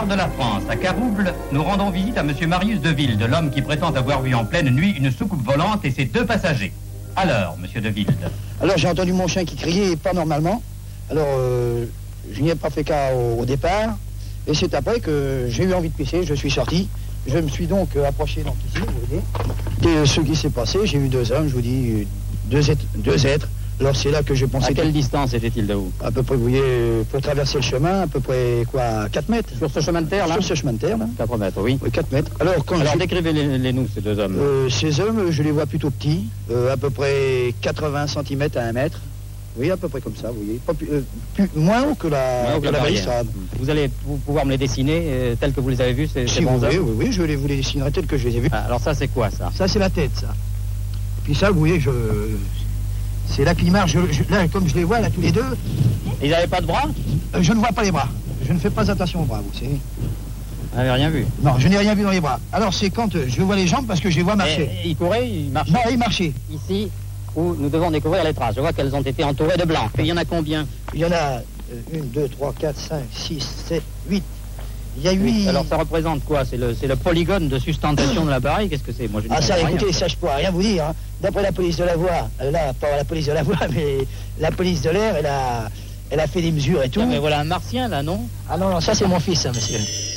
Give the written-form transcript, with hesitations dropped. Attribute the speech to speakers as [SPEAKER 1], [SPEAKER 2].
[SPEAKER 1] nord de la France, à Carouble, nous rendons visite à monsieur Marius Deville, de l'homme qui prétend avoir vu en pleine nuit une soucoupe volante et ses 2 passagers. Alors, monsieur Deville.
[SPEAKER 2] Alors j'ai entendu mon chien qui criait pas normalement. Alors je n'y ai pas fait cas au départ. Et c'est après que j'ai eu envie de pisser, je suis sorti. Je me suis donc approché donc ici, vous voyez. Et ce qui s'est passé, j'ai vu 2 hommes, je vous dis, deux êtres. Alors c'est là que j'ai pensé...
[SPEAKER 3] À quelle distance était-il de vous?
[SPEAKER 2] À peu près, vous voyez, pour traverser le chemin, à peu près, quoi, 4 mètres.
[SPEAKER 3] Sur ce chemin de terre, là?
[SPEAKER 2] Sur ce chemin de terre, là.
[SPEAKER 3] 4 mètres, oui.
[SPEAKER 2] Oui, 4 mètres. Alors,
[SPEAKER 3] décrivez-les-nous, ces 2 hommes.
[SPEAKER 2] Ces hommes, je les vois plutôt petits, à peu près 80 cm à 1 mètre. Oui, à peu près comme ça, vous voyez. Pas moins haut que la balissade.
[SPEAKER 3] Vous allez pouvoir me les dessiner tels que vous les avez vus, ces
[SPEAKER 2] si
[SPEAKER 3] bons
[SPEAKER 2] vous
[SPEAKER 3] hommes?
[SPEAKER 2] voulez, oui, je vous les dessinerai tels que je les ai vus.
[SPEAKER 3] Ah, alors ça, c'est quoi, ça?
[SPEAKER 2] Ça, c'est la tête, ça. Puis ça, vous voyez, c'est là qu'il marche, là, comme je les vois, là, tous les deux.
[SPEAKER 3] Ils n'avaient pas de bras?
[SPEAKER 2] Je ne vois pas les bras. Je ne fais pas attention aux bras, vous savez.
[SPEAKER 3] Vous n'avez rien vu?
[SPEAKER 2] Non, je n'ai rien vu dans les bras. Alors, c'est quand je vois les jambes parce que je les vois marcher.
[SPEAKER 3] Et ils couraient, ils marchaient?
[SPEAKER 2] Non, ils marchaient.
[SPEAKER 3] Ici, où nous devons découvrir les traces. Je vois qu'elles ont été entourées de blanc. Et il y en a combien?
[SPEAKER 2] Il y en a 1, 2, 3, 4, 5, 6, 7, 8. Il y a 8...
[SPEAKER 3] Alors ça représente quoi? C'est le polygone de sustentation de l'appareil? Qu'est-ce que c'est? Moi, je ne
[SPEAKER 2] ça,
[SPEAKER 3] comprends
[SPEAKER 2] écoutez,
[SPEAKER 3] rien.
[SPEAKER 2] Ça, je pourrais rien vous dire. Hein. D'après la police de la voie, là, pas la police de la voie, mais la police de l'air, elle a fait des mesures et tout.
[SPEAKER 3] Ah, mais voilà un martien, là, non?
[SPEAKER 2] Ah non, ça, c'est mon fils, ça, monsieur.